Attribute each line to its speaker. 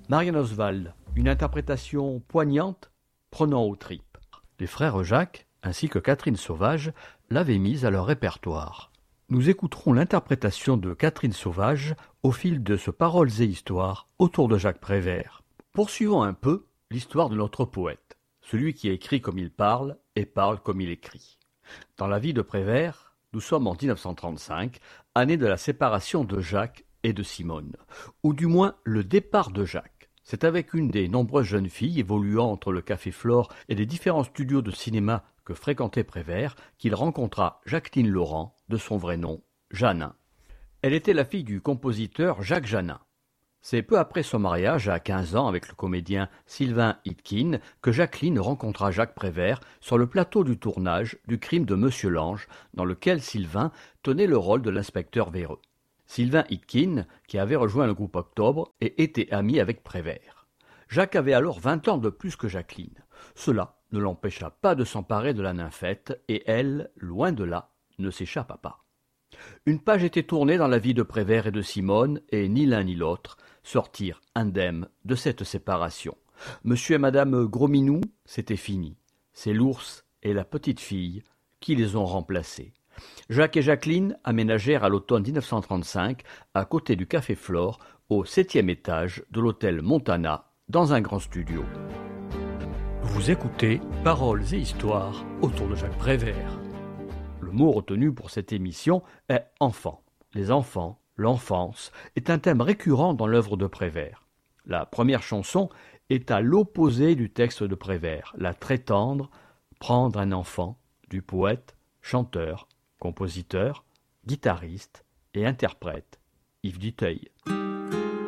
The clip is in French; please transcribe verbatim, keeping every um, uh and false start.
Speaker 1: Marianne Oswald, une interprétation poignante, prenant aux tripes. Les frères Jacques, ainsi que Catherine Sauvage, l'avaient mise à leur répertoire. Nous écouterons l'interprétation de Catherine Sauvage au fil de ce Paroles et Histoires autour de Jacques Prévert. Poursuivons un peu l'histoire de notre poète, celui qui écrit comme il parle et parle comme il écrit. Dans la vie de Prévert, nous sommes en dix-neuf cent trente-cinq, année de la séparation de Jacques et de Simone, ou du moins le départ de Jacques. C'est avec une des nombreuses jeunes filles évoluant entre le Café Flore et les différents studios de cinéma que fréquentait Prévert qu'il rencontra Jacqueline Laurent, de son vrai nom, Janin. Elle était la fille du compositeur Jacques Janin. C'est peu après son mariage, à quinze ans, avec le comédien Sylvain Hitkin, que Jacqueline rencontra Jacques Prévert sur le plateau du tournage du Crime de Monsieur Lange, dans lequel Sylvain tenait le rôle de l'inspecteur véreux. Sylvain Hitkin, qui avait rejoint le groupe Octobre et était ami avec Prévert. Jacques avait alors vingt ans de plus que Jacqueline. Cela ne l'empêcha pas de s'emparer de la nymphette, et elle, loin de là, ne s'échappa pas. Une page était tournée dans la vie de Prévert et de Simone, et ni l'un ni l'autre sortirent indemnes de cette séparation. Monsieur et madame Gros-Minou, c'était fini. C'est l'ours et la petite fille qui les ont remplacés. Jacques et Jacqueline aménagèrent à l'automne dix-neuf cent trente-cinq, à côté du Café Flore, au septième étage de l'hôtel Montana, dans un grand studio. Vous écoutez Paroles et Histoires autour de Jacques Prévert. Le mot retenu pour cette émission est « enfant ». Les enfants, l'enfance, est un thème récurrent dans l'œuvre de Prévert. La première chanson est à l'opposé du texte de Prévert, la très tendre « Prendre un enfant » du poète, chanteur, compositeur, guitariste et interprète Yves Dutheil.